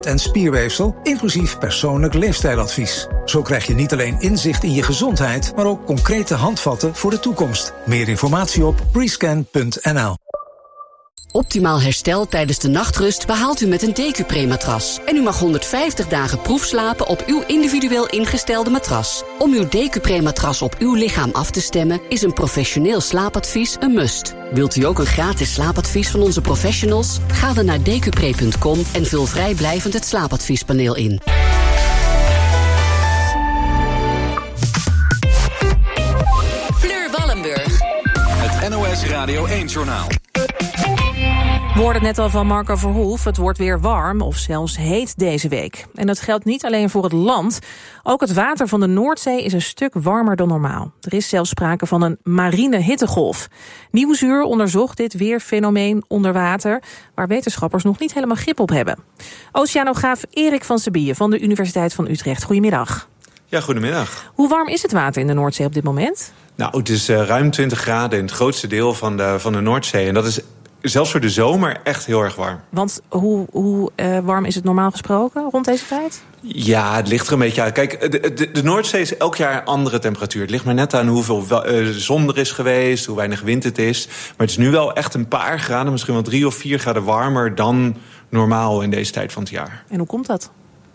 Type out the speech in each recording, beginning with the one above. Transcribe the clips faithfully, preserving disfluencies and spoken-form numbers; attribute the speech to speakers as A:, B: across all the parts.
A: en spierweefsel, inclusief persoonlijk leefstijladvies. Zo krijg je niet alleen inzicht in je gezondheid, maar ook concrete handvatten voor de toekomst. Meer informatie op prescan punt n l.
B: Optimaal herstel tijdens de nachtrust behaalt u met een Decupre-matras. En u mag honderdvijftig dagen proefslapen op uw individueel ingestelde matras. Om uw Decupre-matras op uw lichaam af te stemmen is een professioneel slaapadvies een must. Wilt u ook een gratis slaapadvies van onze professionals? Ga dan naar decupre punt com en vul vrijblijvend het slaapadviespaneel in.
C: Fleur Wallenburg.
D: Het N O S Radio één-journaal.
E: We hoorden het net al van Marco Verhoef. Het wordt weer warm of zelfs heet deze week. En dat geldt niet alleen voor het land. Ook het water van de Noordzee is een stuk warmer dan normaal. Er is zelfs sprake van een marine hittegolf. Nieuwsuur onderzocht dit weerfenomeen onder water, waar wetenschappers nog niet helemaal grip op hebben. Oceanograaf Erik van Sabie van de Universiteit van Utrecht. Goedemiddag.
F: Ja, goedemiddag.
E: Hoe warm is het water in de Noordzee op dit moment?
F: Nou, het is uh, ruim twintig graden in het grootste deel van de, van de Noordzee. En dat is zelfs voor de zomer echt heel erg warm.
E: Want hoe, hoe uh, warm is het normaal gesproken rond deze tijd?
F: Ja, het ligt er een beetje uit. Kijk, de, de, de Noordzee is elk jaar een andere temperatuur. Het ligt maar net aan hoeveel uh, zon er is geweest, hoe weinig wind het is. Maar het is nu wel echt een paar graden, misschien wel drie of vier graden warmer dan normaal in deze tijd van het jaar.
E: En hoe komt dat?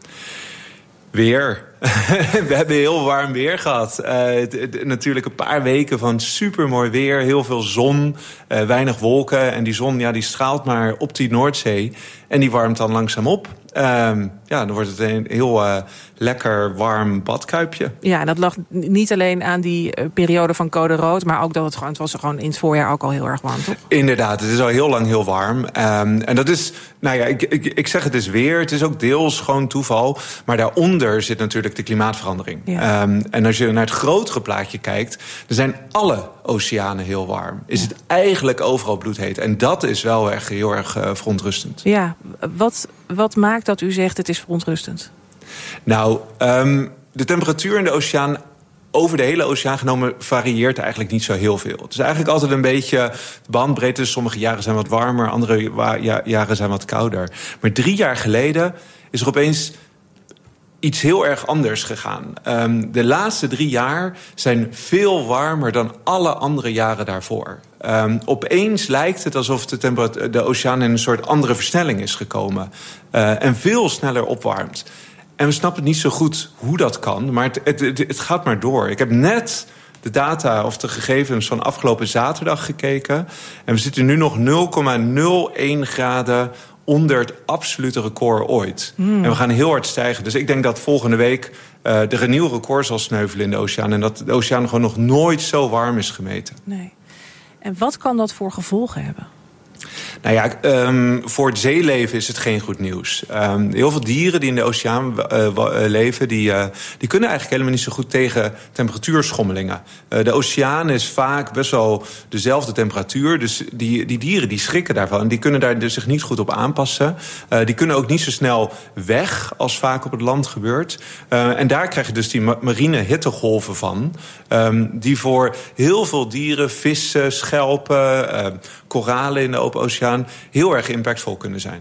F: Weer. We hebben heel warm weer gehad. Uh, t- t- natuurlijk een paar weken van supermooi weer. Heel veel zon, uh, weinig wolken. En die zon ja, die straalt maar op die Noordzee. En die warmt dan langzaam op. Uh, ja, dan wordt het een heel uh, lekker warm badkuipje.
E: Ja, en dat lag niet alleen aan die uh, periode van code rood, maar ook dat het gewoon, het was gewoon in het voorjaar ook al heel erg warm, toch?
F: Inderdaad, het is al heel lang heel warm. Um, en dat is, nou ja, ik, ik, ik zeg het is weer. Het is ook deels gewoon toeval. Maar daaronder zit natuurlijk de klimaatverandering. Ja. Um, en als je naar het grotere plaatje kijkt, dan zijn alle oceanen heel warm. Is ja. het eigenlijk overal bloedheet. En dat is wel echt heel erg uh, verontrustend.
E: Ja, wat, wat maakt dat u zegt het is verontrustend?
F: Nou, um, de temperatuur in de oceaan over de hele oceaan genomen varieert eigenlijk niet zo heel veel. Het is eigenlijk altijd een beetje de bandbreedte. Sommige jaren zijn wat warmer, andere wa- ja, jaren zijn wat kouder. Maar drie jaar geleden is er opeens iets heel erg anders gegaan. Um, de laatste drie jaar zijn veel warmer dan alle andere jaren daarvoor. Um, opeens lijkt het alsof de, temperatuur, de oceaan in een soort andere versnelling is gekomen. Uh, en veel sneller opwarmt. En we snappen niet zo goed hoe dat kan, maar het, het, het, het gaat maar door. Ik heb net de data of de gegevens van afgelopen zaterdag gekeken. En we zitten nu nog nul komma nul één graden onder het absolute record ooit. Mm. En we gaan heel hard stijgen. Dus ik denk dat volgende week uh, er een nieuw record zal sneuvelen in de oceaan. En dat de oceaan gewoon nog nooit zo warm is gemeten.
E: Nee. En wat kan dat voor gevolgen hebben?
F: Nou ja, um, voor het zeeleven is het geen goed nieuws. Um, heel veel dieren die in de oceaan uh, leven, die, uh, die kunnen eigenlijk helemaal niet zo goed tegen temperatuurschommelingen. Uh, de oceaan is vaak best wel dezelfde temperatuur. Dus die, die dieren die schrikken daarvan. En die kunnen daar dus zich niet goed op aanpassen. Uh, die kunnen ook niet zo snel weg als vaak op het land gebeurt. Uh, en daar krijg je dus die marine hittegolven van. Um, die voor heel veel dieren, vissen, schelpen, uh, koralen in de open oceaan heel erg impactvol kunnen zijn.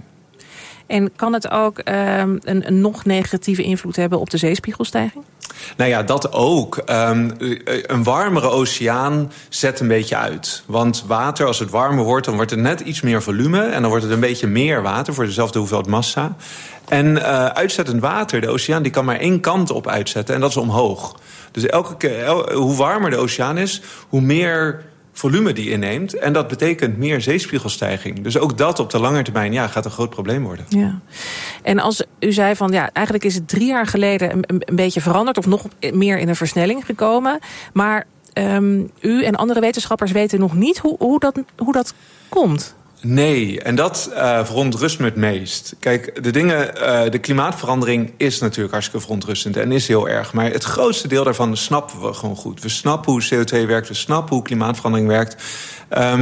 E: En kan het ook um, een, een nog negatieve invloed hebben op de zeespiegelstijging?
F: Nou ja, dat ook. Um, een warmere oceaan zet een beetje uit. Want water, als het warmer wordt, dan wordt er net iets meer volume. En dan wordt het een beetje meer water voor dezelfde hoeveelheid massa. En uh, uitzettend water, de oceaan, die kan maar één kant op uitzetten. En dat is omhoog. Dus elke keer, el, hoe warmer de oceaan is, hoe meer volume die inneemt. En dat betekent meer zeespiegelstijging. Dus ook dat op de lange termijn ja, gaat een groot probleem worden.
E: Ja. En als u zei van ja, eigenlijk is het drie jaar geleden een, een, een beetje veranderd of nog meer in een versnelling gekomen. Maar um, u en andere wetenschappers weten nog niet hoe, hoe, dat, hoe dat komt.
F: Nee, en dat uh, verontrust me het meest. Kijk, de dingen, uh, de klimaatverandering is natuurlijk hartstikke verontrustend en is heel erg. Maar het grootste deel daarvan snappen we gewoon goed. We snappen hoe C O twee werkt, we snappen hoe klimaatverandering werkt. Um,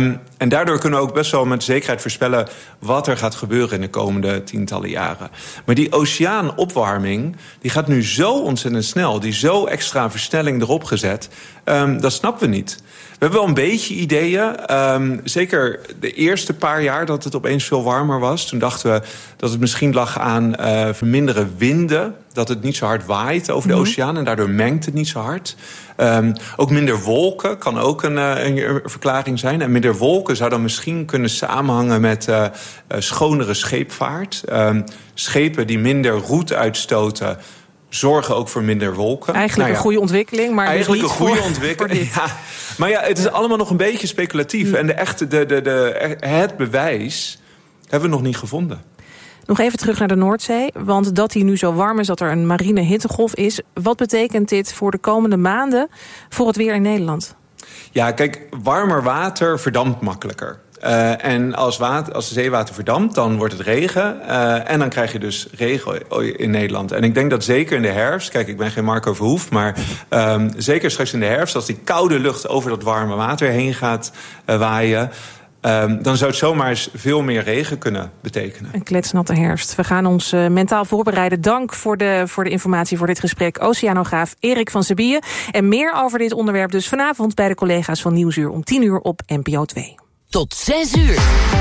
F: En daardoor kunnen we ook best wel met zekerheid voorspellen wat er gaat gebeuren in de komende tientallen jaren. Maar die oceaanopwarming die gaat nu zo ontzettend snel, die zo extra versnelling erop gezet, um, dat snappen we niet. We hebben wel een beetje ideeën. Um, zeker de eerste paar jaar dat het opeens veel warmer was. Toen dachten we dat het misschien lag aan uh, verminderde winden. Dat het niet zo hard waait over de oceaan en daardoor mengt het niet zo hard. Um, ook minder wolken kan ook een, uh, een verklaring zijn. En minder wolken zou dan misschien kunnen samenhangen met uh, uh, schonere scheepvaart. Um, schepen die minder roet uitstoten zorgen ook voor minder wolken.
E: Eigenlijk
F: nou ja,
E: een goede ontwikkeling, maar
F: eigenlijk
E: dus
F: een
E: niet
F: goede
E: voor,
F: ontwikkeling.
E: voor dit.
F: Ja. Maar ja, het is allemaal nog een beetje speculatief. Mm. En de echte, de, de, de, het bewijs hebben we nog niet gevonden.
E: Nog even terug naar de Noordzee. Want dat die nu zo warm is, dat er een marine hittegolf is. Wat betekent dit voor de komende maanden voor het weer in Nederland?
F: Ja, kijk, warmer water verdampt makkelijker. Uh, en als, water, als de zeewater verdampt, dan wordt het regen. Uh, en dan krijg je dus regen in Nederland. En ik denk dat zeker in de herfst, kijk, ik ben geen Marco Verhoef, maar um, zeker straks in de herfst, als die koude lucht over dat warme water heen gaat uh, waaien, Um, dan zou het zomaar eens veel meer regen kunnen betekenen.
E: Een kletsnatte herfst. We gaan ons uh, mentaal voorbereiden. Dank voor de, voor de informatie voor dit gesprek. Oceanograaf Erik van Sabie. En meer over dit onderwerp dus vanavond bij de collega's van Nieuwsuur om tien uur op N P O twee.
C: Tot zes uur.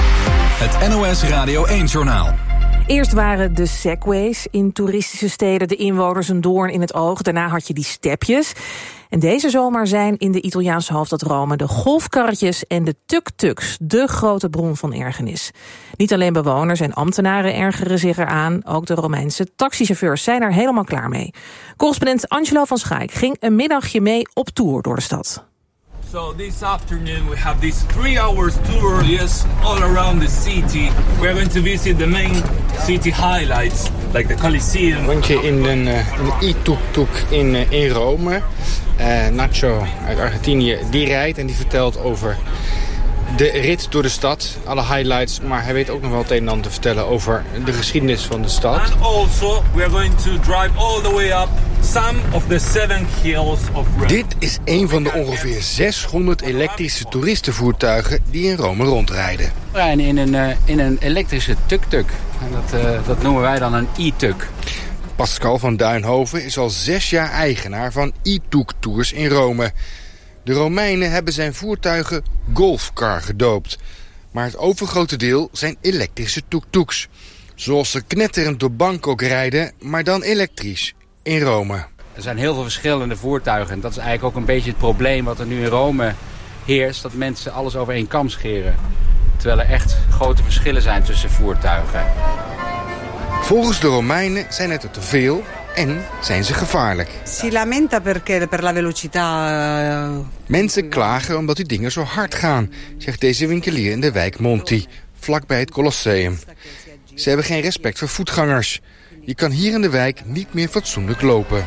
D: Het N O S Radio één-journaal.
E: Eerst waren de segways in toeristische steden de inwoners een doorn in het oog. Daarna had je die stepjes. En deze zomer zijn in de Italiaanse hoofdstad Rome de golfkarretjes en de tuk-tuks de grote bron van ergernis. Niet alleen bewoners en ambtenaren ergeren zich eraan, ook de Romeinse taxichauffeurs zijn er helemaal klaar mee. Correspondent Angelo van Schaik ging een middagje mee op tour door de stad.
G: So this afternoon we have this three hours tour, yes, all around the city. We're going to visit the main city highlights, like the Colosseum.
H: Rondje in een, een e-tuk-tuk in, in Rome. Uh, Nacho uit Argentinië, die rijdt en die vertelt over de rit door de stad. Alle highlights, maar hij weet ook nog wel het een en ander te vertellen over de geschiedenis van de stad.
G: And also we are going to drive all the way up some of the seven hills of Rome.
H: Dit is een van de ongeveer zeshonderd elektrische toeristenvoertuigen die in Rome rondrijden.
I: We rijden in een, uh, in een elektrische tuk-tuk. En dat, uh, dat noemen wij dan een e-tuk.
H: Pascal van Duinhoven is al zes jaar eigenaar van e-tuk-tours in Rome. De Romeinen hebben zijn voertuigen golfcar gedoopt. Maar het overgrote deel zijn elektrische tuk-tuks. Zoals ze knetterend door Bangkok rijden, maar dan elektrisch in Rome.
I: Er zijn heel veel verschillende voertuigen. En dat is eigenlijk ook een beetje het probleem wat er nu in Rome heerst. Dat mensen alles over één kam scheren. Terwijl er echt grote verschillen zijn tussen voertuigen.
H: Volgens de Romeinen zijn het er te veel en zijn ze gevaarlijk.
J: Si lamenta perché per la velocità.
H: Mensen klagen omdat die dingen zo hard gaan, zegt deze winkelier in de wijk Monti, vlakbij het Colosseum. Ze hebben geen respect voor voetgangers. Je kan hier in de wijk niet meer fatsoenlijk lopen.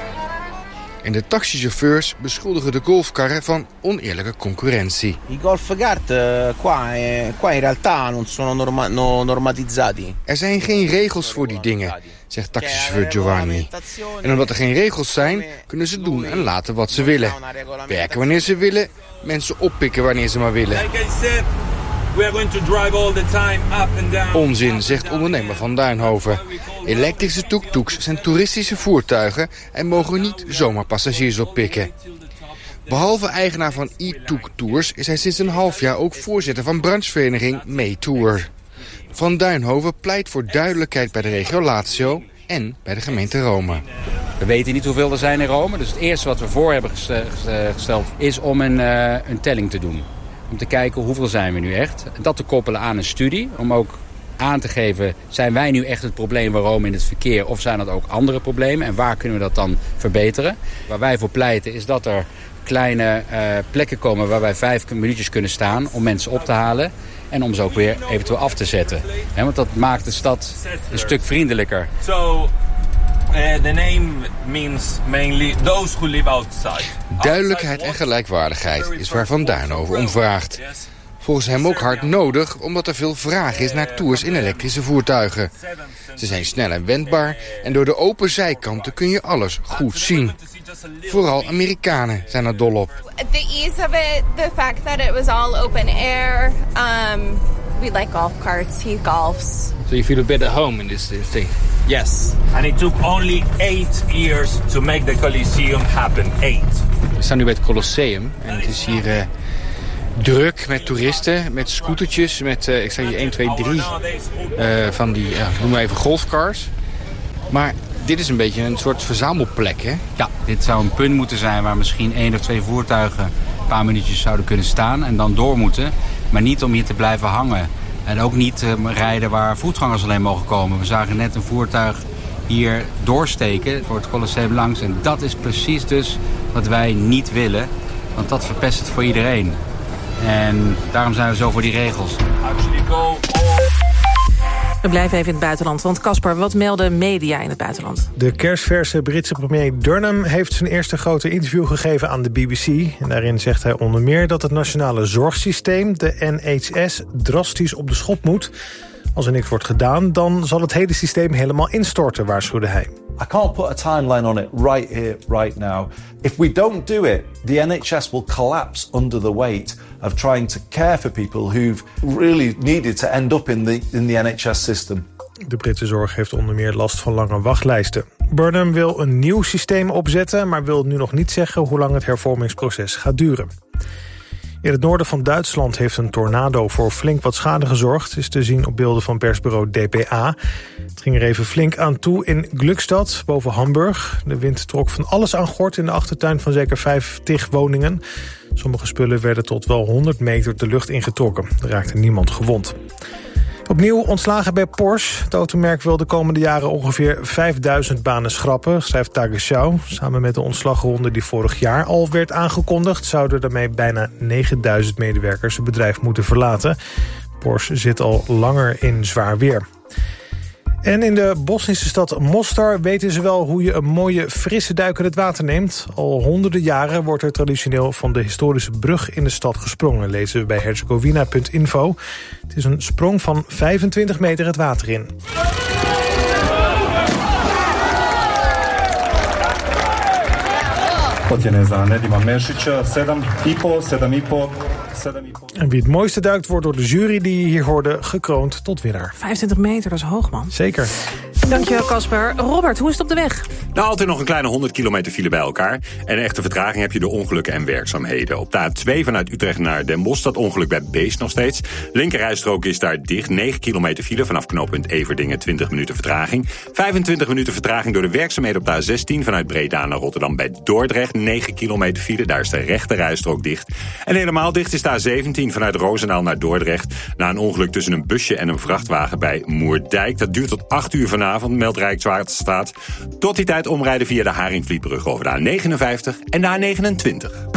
H: En de taxichauffeurs beschuldigen de golfkarren van oneerlijke concurrentie.
K: I golfkart qua, qua in realtà non sono norma, no, normatizzati.
H: Er zijn geen regels voor die dingen, zegt taxichauffeur Giovanni. En omdat er geen regels zijn, kunnen ze doen en laten wat ze willen. Werken wanneer ze willen, mensen oppikken wanneer ze maar willen. Onzin, zegt ondernemer van Duinhoven. Elektrische tuk-tuks zijn toeristische voertuigen en mogen niet zomaar passagiers oppikken. Behalve eigenaar van e-tuk-tours is hij sinds een half jaar ook voorzitter van branchevereniging Meetour. Van Duinhoven pleit voor duidelijkheid bij de regio Lazio en bij de gemeente Rome.
I: We weten niet hoeveel er zijn in Rome, dus het eerste wat we voor hebben gesteld is om een, uh, een telling te doen. Om te kijken hoeveel zijn we nu echt. Dat te koppelen aan een studie. Om ook aan te geven, zijn wij nu echt het probleem van Rome in het verkeer? Of zijn dat ook andere problemen? En waar kunnen we dat dan verbeteren? Waar wij voor pleiten is dat er kleine uh, plekken komen waar wij vijf minuutjes kunnen staan om mensen op te halen. En om ze ook weer eventueel af te zetten. He, want dat maakt de stad een stuk vriendelijker.
G: So, uh, the name means mainly those who live outside.
H: Duidelijkheid en gelijkwaardigheid is waar Van Duinhoven om vraagt. Volgens hem ook hard nodig, omdat er veel vraag is naar tours in elektrische voertuigen. Ze zijn snel en wendbaar en door de open zijkanten kun je alles goed zien. Vooral Amerikanen zijn er dol op.
L: The ease of it, the fact that it was all open air. Um, we like golf carts, he golfs.
I: So you feel a bit at home in this, this thing?
G: Yes. And it took only eight years to make the Colosseum happen. Eight.
H: We staan nu bij het Colosseum en het is hier uh, druk met toeristen, met scootertjes, met uh, ik zeg hier één, twee, drie uh, van die, uh, noem maar even golfcars. Maar dit is een beetje een soort verzamelplek, hè?
I: Ja, dit zou een punt moeten zijn waar misschien één of twee voertuigen een paar minuutjes zouden kunnen staan en dan door moeten. Maar niet om hier te blijven hangen. En ook niet uh, rijden waar voetgangers alleen mogen komen. We zagen net een voertuig hier doorsteken voor het Colosseum langs. En dat is precies dus wat wij niet willen. Want dat verpest het voor iedereen. En daarom zijn we zo voor die regels.
E: We blijven even in het buitenland. Want Caspar, wat melden media in het buitenland?
M: De kerstverse Britse premier Durham heeft zijn eerste grote interview gegeven aan de B B C. En daarin zegt hij onder meer dat het nationale zorgsysteem, de N H S, drastisch op de schop moet. Als er niks wordt gedaan, dan zal het hele systeem helemaal instorten, waarschuwde hij.
N: I can't put a timeline on it right here, right now. If we don't do it, the N H S will collapse under the weight of trying to care for people who've really needed to end up in the, in the N H S system.
M: De Britse zorg heeft onder meer last van lange wachtlijsten. Burnham wil een nieuw systeem opzetten, maar wil nu nog niet zeggen hoe lang het hervormingsproces gaat duren. In het noorden van Duitsland heeft een tornado voor flink wat schade gezorgd. Het is te zien op beelden van persbureau D P A. Het ging er even flink aan toe in Glückstadt, boven Hamburg. De wind trok van alles aan gort in de achtertuin van zeker vijftig woningen. Sommige spullen werden tot wel honderd meter de lucht ingetrokken. Er raakte niemand gewond. Opnieuw ontslagen bij Porsche. Het automerk wil de komende jaren ongeveer vijfduizend banen schrappen, schrijft Tagesschau. Samen met de ontslagronde die vorig jaar al werd aangekondigd, zouden daarmee bijna negenduizend medewerkers het bedrijf moeten verlaten. Porsche zit al langer in zwaar weer. En in de Bosnische stad Mostar weten ze wel hoe je een mooie frisse duik in het water neemt. Al honderden jaren wordt er traditioneel van de historische brug in de stad gesprongen, lezen we bij herzegovina punt info. Het is een sprong van vijfentwintig meter het water in. En wie het mooiste duikt wordt door de jury die je hier hoorde gekroond tot winnaar.
E: vijfentwintig meter, dat is hoog, man.
M: Zeker.
E: Dankjewel, Caspar. Robert, hoe is het op de weg?
O: Nou, altijd nog een kleine honderd kilometer file bij elkaar. En een echte vertraging heb je door ongelukken en werkzaamheden. Op de A twee vanuit Utrecht naar Den Bosch, dat ongeluk bij Beest nog steeds. Linkerrijstrook is daar dicht. negen kilometer file vanaf knooppunt Everdingen, twintig minuten vertraging. vijfentwintig minuten vertraging door de werkzaamheden op de A zestien vanuit Breda naar Rotterdam bij Dordrecht. negen kilometer file, daar is de rechterrijstrook dicht. En helemaal dicht is de A zeventien vanuit Roosendaal naar Dordrecht. Na een ongeluk tussen een busje en een vrachtwagen bij Moerdijk. Dat duurt tot acht uur vanavond, meldt Rijkswaterstaat. Tot die tijd omrijden via de Haringvlietbrug over de A negenenvijftig en de A negenentwintig.